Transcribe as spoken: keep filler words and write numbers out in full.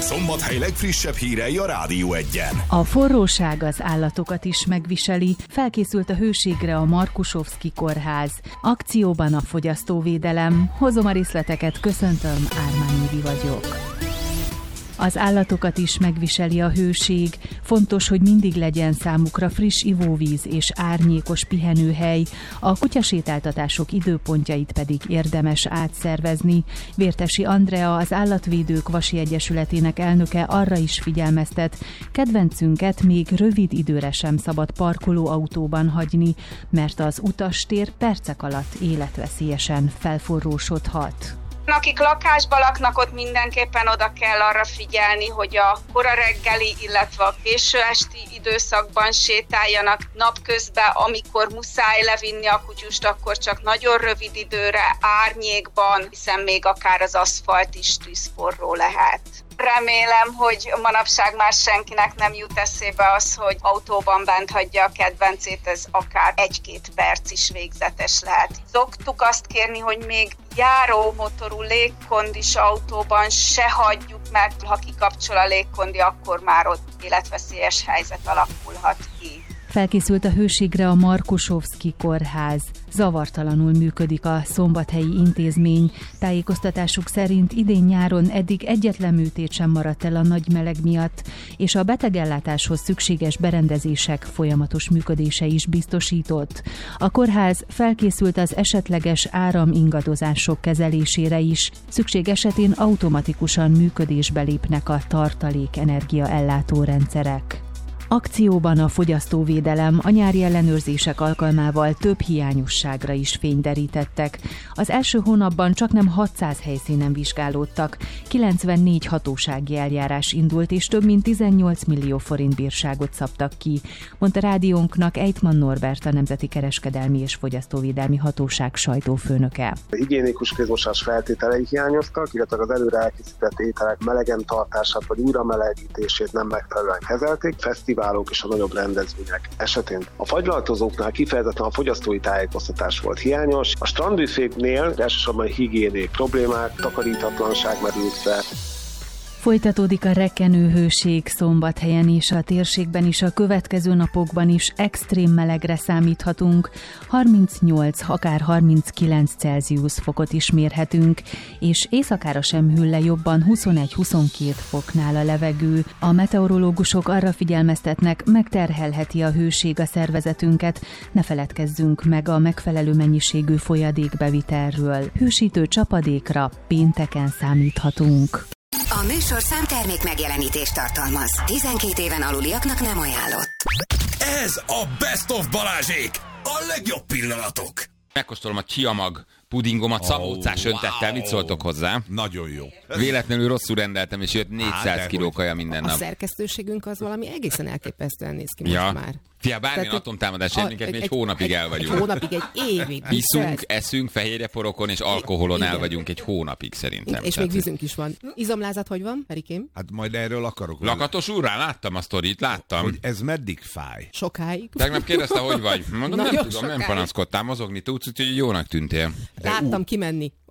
Szombathely legfrissebb hírei a Rádió Egyen. A forróság az állatokat is megviseli. Felkészült a hőségre a Markusovszki kórház. Akcióban a fogyasztóvédelem. Hozom a részleteket, köszöntöm, Ármán Évi vagyok. Az állatokat is megviseli a hőség. Fontos, hogy mindig legyen számukra friss ivóvíz és árnyékos pihenőhely. A kutyasétáltatások időpontjait pedig érdemes átszervezni. Vértesi Andrea, az Állatvédők Vasi Egyesületének elnöke arra is figyelmeztet, kedvencünket még rövid időre sem szabad parkolóautóban hagyni, mert az utastér percek alatt életveszélyesen felforrósodhat. Akik lakásban laknak, ott mindenképpen oda kell arra figyelni, hogy a kora reggeli, illetve a késő esti időszakban sétáljanak. Napközben, amikor muszáj levinni a kutyust, akkor csak nagyon rövid időre, árnyékban, hiszen még akár az aszfalt is tűzforró lehet. Remélem, hogy manapság már senkinek nem jut eszébe az, hogy autóban bent hagyja a kedvencét, ez akár egy-két perc is végzetes lehet. Szoktuk azt kérni, hogy még járó motorú légkondis autóban se hagyjuk, mert ha kikapcsol a légkondi, akkor már ott életveszélyes helyzet alakulhat ki. Felkészült a hőségre a Markusovszki kórház. Zavartalanul működik a szombathelyi intézmény. Tájékoztatásuk szerint idén nyáron eddig egyetlen műtét sem maradt el a nagy meleg miatt, és a betegellátáshoz szükséges berendezések folyamatos működése is biztosított. A kórház felkészült az esetleges áramingadozások kezelésére is. Szükség esetén automatikusan működésbe lépnek a tartalék energiaellátó rendszerek. Akcióban a fogyasztóvédelem. A nyári ellenőrzések alkalmával több hiányosságra is fényderítettek. Az első hónapban csaknem hatszáz helyszínen vizsgálódtak, kilencvennégy hatósági eljárás indult, és több mint tizennyolc millió forint bírságot szabtak ki, mondta rádiónknak Ejtman Norbert, a Nemzeti Kereskedelmi és Fogyasztóvédelmi Hatóság sajtófőnöke. A higiénikus kézmosás feltételei hiányoztak, illetve az előre elkészített ételek melegen tartását vagy újra melegítését nem megfelelően kezelték. Fesztiválok és a nagyobb rendezvények esetén. A fagylaltozóknál kifejezetten a fogyasztói tájékoztatás volt hiányos. A strandbüféknél elsősorban higiéniai problémák, takarítatlanság merült fel. Folytatódik a rekkenőhőség Szombathelyen és a térségben is. A következő napokban is extrém melegre számíthatunk. harmincnyolc, akár harminckilenc Celsius fokot is mérhetünk, és éjszakára sem hűl le jobban, huszonegy-huszonkét foknál a levegő. A meteorológusok arra figyelmeztetnek, megterhelheti a hőség a szervezetünket, ne feledkezzünk meg a megfelelő mennyiségű folyadékbevitelről. Hősítő csapadékra pénteken számíthatunk. A műsorszám termék megjelenítést tartalmaz. tizenkét éven aluliaknak nem ajánlott. Ez a Best of Balázsék! A legjobb pillanatok! Megkóstolom a csiamag pudingomat oh, szabócás öntettel, wow. Mit szóltok hozzá? Nagyon jó. Véletlenül rosszul rendeltem, és jött négyszáz Á, kiló kaja minden nap. A szerkesztőségünk az valami egészen elképesztően néz ki ja. most már. Fia, bármilyen atomtámadás jön, minket mi egy hónapig el vagyunk. Egy hónapig, egy évig. Iszunk, eszünk, fehérjeporokon és alkoholon igen. el vagyunk egy hónapig szerintem. És még vízünk is van. Izomlázat hogy van, Perikém? Hát majd erről akarok. Lakatos úrrá, láttam a sztorit, láttam. Hogy ez meddig fáj? Sokáig. Tegnap kérdezte, hogy vagy. Mondom, Na, nem tudom, sokáig. nem panaszkodtál, mozogni tudsz, úgyhogy jónak tűntél. Láttam kimenni.